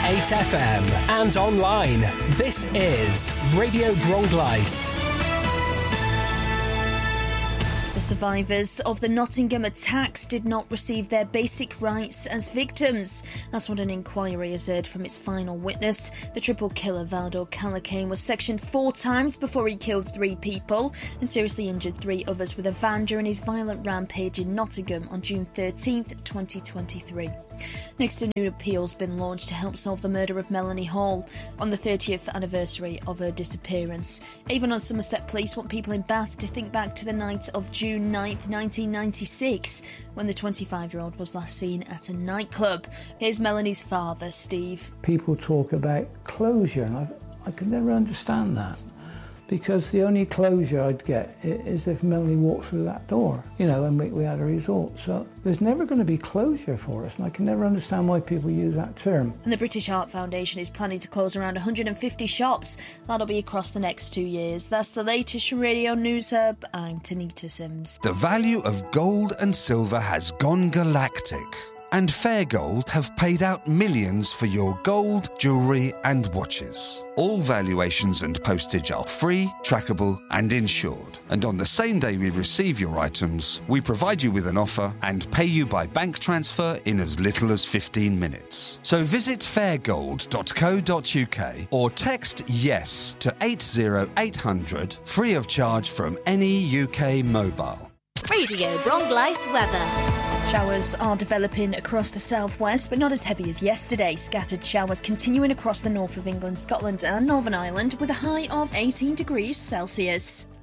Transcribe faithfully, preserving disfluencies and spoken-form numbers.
eight F M and online. This is Radio Bronglais. The survivors of the Nottingham attacks did not receive their basic rights as victims. That's what an inquiry has heard from its final witness. The triple killer Valdor Callacane was sectioned four times before he killed three people and seriously injured three others with a van during his violent rampage in Nottingham on June thirteenth, twenty twenty-three. Next, a new appeal's been launched to help solve the murder of Melanie Hall on the thirtieth anniversary of her disappearance. Avon and Somerset Police want people in Bath to think back to the night of June ninth, nineteen ninety-six, when the twenty-five-year-old was last seen at a nightclub. Here's Melanie's father, Steve. People talk about closure, and I, I could never understand that. Because the only closure I'd get is if Melanie walked through that door, you know, and we, we had a result. So there's never going to be closure for us, and I can never understand why people use that term. And the British Heart Foundation is planning to close around one hundred fifty shops. That'll be across the next two years. That's the latest from Radio News Hub. I'm Tanita Sims. The value of gold and silver has gone galactic. And Fair Gold have paid out millions for your gold, jewellery and watches. All valuations and postage are free, trackable and insured. And on the same day we receive your items, we provide you with an offer and pay you by bank transfer in as little as fifteen minutes. So visit fair gold dot co dot uk or text YES to eight zero eight hundred, free of charge from any U K mobile. Radio Bronglais weather. Showers are developing across the southwest, but not as heavy as yesterday. Scattered showers continuing across the north of England, Scotland and Northern Ireland with a high of eighteen degrees Celsius.